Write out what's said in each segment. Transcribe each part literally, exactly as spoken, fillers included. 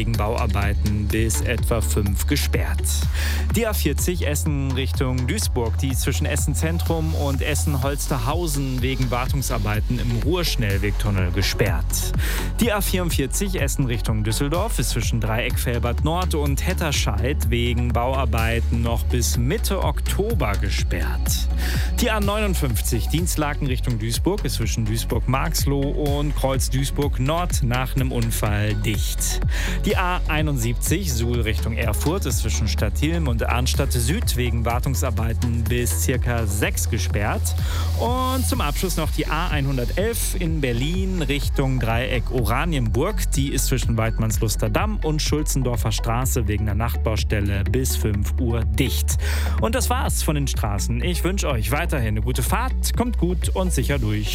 wegen Bauarbeiten bis etwa fünf gesperrt. Die A vierzig Essen Richtung Duisburg, die ist zwischen Essen Zentrum und Essen-Holsterhausen wegen Wartungsarbeiten im Ruhrschnellwegtunnel gesperrt. Die A vierundvierzig Essen Richtung Düsseldorf ist zwischen Dreieck-Velbert Nord und Hetterscheid wegen Bauarbeiten noch bis Mitte Oktober gesperrt. Die A neunundfünfzig Dienstlaken Richtung Duisburg ist zwischen Duisburg-Marxloh und Kreuz-Duisburg Nord nach einem Unfall dicht. Die A einundsiebzig Suhl Richtung Erfurt ist zwischen Stadthilm und Arnstadt Süd wegen Wartungsarbeiten bis circa sechs gesperrt. Und zum Abschluss noch die A hundertelf in Berlin Richtung Dreieck Oranienburg. Die ist zwischen Weidmannsluster Damm und Schulzendorfer Straße wegen der Nachtbaustelle bis fünf Uhr dicht. Und das war's von den Straßen. Ich wünsche euch weiterhin eine gute Fahrt, kommt gut und sicher durch.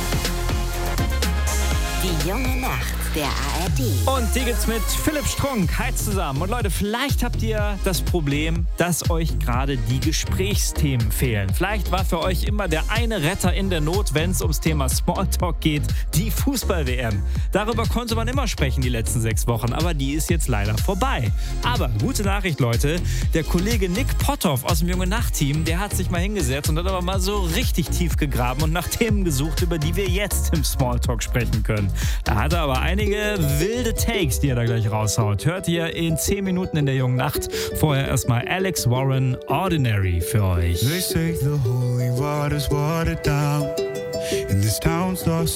Die junge Nacht der A R D. Und die gibt's mit Philipp Strunk. Hi zusammen. Und Leute, vielleicht habt ihr das Problem, dass euch gerade die Gesprächsthemen fehlen. Vielleicht war für euch immer der eine Retter in der Not, wenn es ums Thema Smalltalk geht, die Fußball-W M. Darüber konnte man immer sprechen die letzten sechs Wochen, aber die ist jetzt leider vorbei. Aber gute Nachricht, Leute, der Kollege Nick Potthoff aus dem Junge Nacht-Team, der hat sich mal hingesetzt und hat aber mal so richtig tief gegraben und nach Themen gesucht, über die wir jetzt im Smalltalk sprechen können. Da hat er aber einige wilde Takes, die er da gleich raushaut. Hört ihr in zehn Minuten in der Jungen Nacht. Vorher erstmal Alex Warren, Ordinary für euch. They say the holy water's watered down, and this town's lost